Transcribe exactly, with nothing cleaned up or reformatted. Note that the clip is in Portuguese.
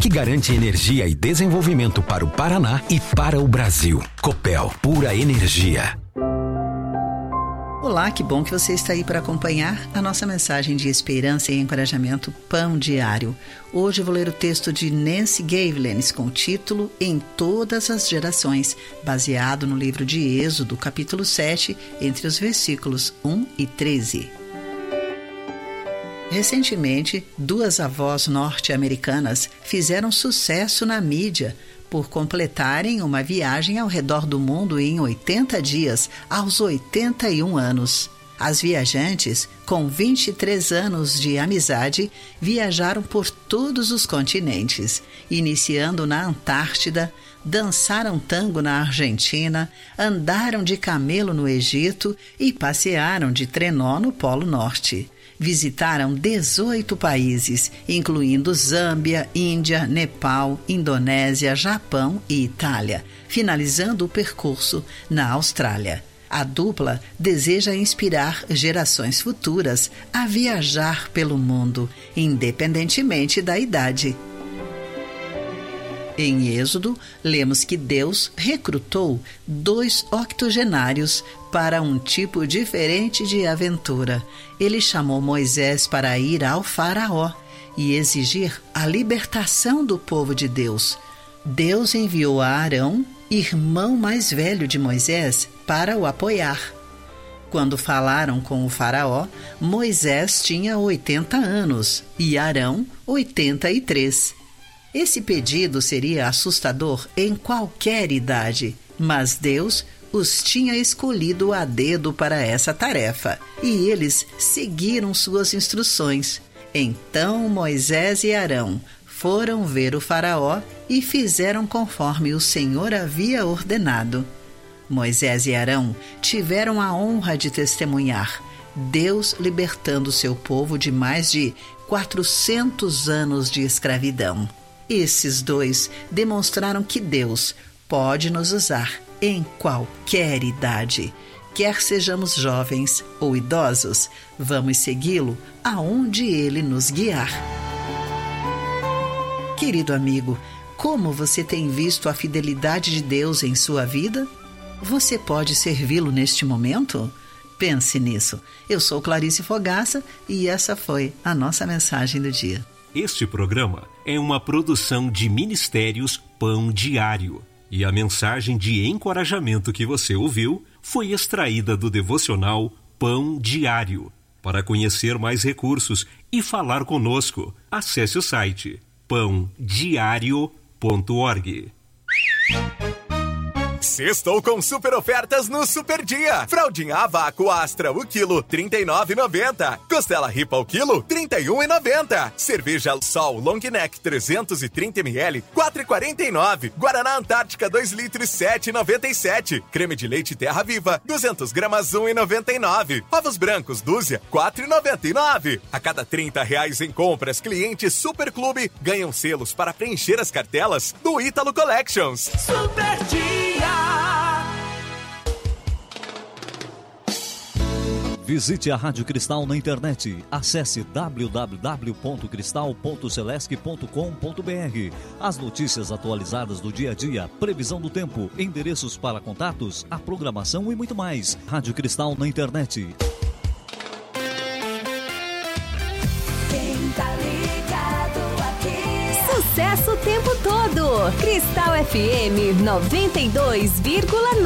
que garante energia e desenvolvimento para o Paraná e para o Brasil. Copel, pura energia. Olá, que bom que você está aí para acompanhar a nossa mensagem de esperança e encorajamento Pão Diário. Hoje eu vou ler o texto de Nancy Gavelens com o título Em Todas as Gerações, baseado no livro de Êxodo, capítulo sete, entre os versículos um e treze. Recentemente, duas avós norte-americanas fizeram sucesso na mídia por completarem uma viagem ao redor do mundo em oitenta dias, aos oitenta e um anos. As viajantes, com vinte e três anos de amizade, viajaram por todos os continentes, iniciando na Antártida, dançaram tango na Argentina, andaram de camelo no Egito e passearam de trenó no Polo Norte. Visitaram dezoito países, incluindo Zâmbia, Índia, Nepal, Indonésia, Japão e Itália, finalizando o percurso na Austrália. A dupla deseja inspirar gerações futuras a viajar pelo mundo, independentemente da idade. Em Êxodo, lemos que Deus recrutou dois octogenários para um tipo diferente de aventura. Ele chamou Moisés para ir ao Faraó e exigir a libertação do povo de Deus. Deus enviou a Arão, irmão mais velho de Moisés, para o apoiar. Quando falaram com o Faraó, Moisés tinha oitenta anos e Arão oitenta e três. Esse pedido seria assustador em qualquer idade, mas Deus os tinha escolhido a dedo para essa tarefa, e eles seguiram suas instruções. Então Moisés e Arão foram ver o Faraó e fizeram conforme o Senhor havia ordenado. Moisés e Arão tiveram a honra de testemunhar Deus libertando seu povo de mais de quatrocentos anos de escravidão. Esses dois demonstraram que Deus pode nos usar em qualquer idade. Quer sejamos jovens ou idosos, vamos segui-lo aonde ele nos guiar. Querido amigo, como você tem visto a fidelidade de Deus em sua vida? Você pode servi-lo neste momento? Pense nisso. Eu sou Clarice Fogaça e essa foi a nossa mensagem do dia. Este programa é uma produção de Ministérios Pão Diário e a mensagem de encorajamento que você ouviu foi extraída do devocional Pão Diário. Para conhecer mais recursos e falar conosco, acesse o site pão diário ponto org. Sextou com super ofertas no Super Dia. Fraldinha a vácuo Astra o quilo, trinta e nove reais e noventa centavos. Costela Ripa o quilo, trinta e um reais e noventa centavos. Cerveja Sol Long Neck trezentos e trinta mililitros, quatro reais e quarenta e nove centavos. Guaraná Antártica dois litros, sete reais e noventa e sete centavos. Creme de leite Terra Viva, duzentas gramas, um real e noventa e nove centavos. Ovos brancos dúzia, quatro reais e noventa e nove centavos. A cada trinta reais em compras, clientes Super Clube ganham selos para preencher as cartelas do Ítalo Collections. Super Dia. Visite a Rádio Cristal na internet. Acesse w w w ponto cristal ponto celesc ponto com ponto b r. As notícias atualizadas do dia a dia, previsão do tempo, endereços para contatos, a programação e muito mais. Rádio Cristal na internet. Quem tá ligado aqui? Sucesso o tempo todo. Cristal F M noventa e dois vírgula nove.